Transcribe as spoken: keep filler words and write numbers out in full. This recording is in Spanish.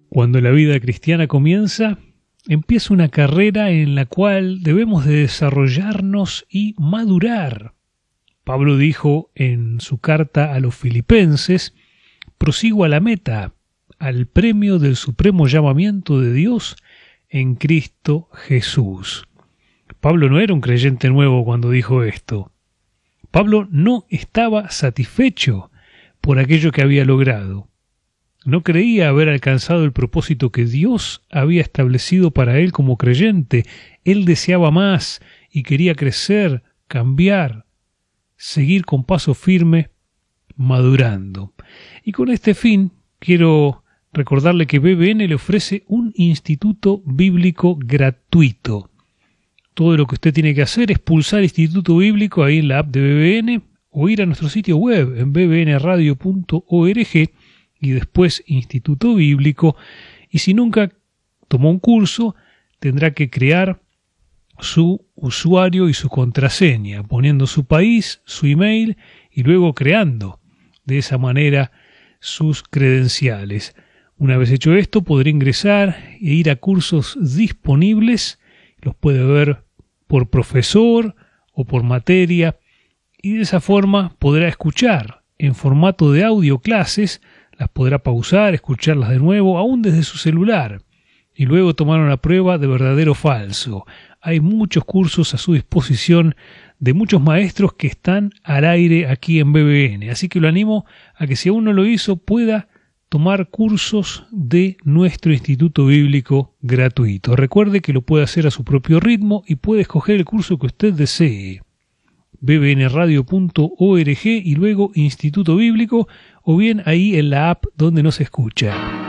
Cuando la vida cristiana comienza, empieza una carrera en la cual debemos de desarrollarnos y madurar. Pablo dijo en su carta a los Filipenses: prosigo a la meta, al premio del supremo llamamiento de Dios en Cristo Jesús. Pablo no era un creyente nuevo cuando dijo esto. Pablo no estaba satisfecho por aquello que había logrado. No creía haber alcanzado el propósito que Dios había establecido para él como creyente. Él deseaba más y quería crecer, cambiar, seguir con paso firme, madurando. Y con este fin quiero recordarle que B B N le ofrece un instituto bíblico gratuito. Todo lo que usted tiene que hacer es pulsar Instituto Bíblico ahí en la app de B B N o ir a nuestro sitio web en b b n radio punto org y después Instituto Bíblico. Y si nunca tomó un curso, tendrá que crear su usuario y su contraseña, poniendo su país, su email y luego creando de esa manera sus credenciales. Una vez hecho esto, podrá ingresar e ir a cursos disponibles. Los puede ver por profesor o por materia y de esa forma podrá escuchar en formato de audio clases, las podrá pausar, escucharlas de nuevo, aún desde su celular, y luego tomar una prueba de verdadero o falso. Hay muchos cursos a su disposición de muchos maestros que están al aire aquí en B B N, así que lo animo a que si aún no lo hizo pueda tomar cursos de nuestro Instituto Bíblico gratuito. Recuerde que lo puede hacer a su propio ritmo y puede escoger el curso que usted desee. b b n radio punto org y luego Instituto Bíblico, o bien ahí en la app donde nos escucha.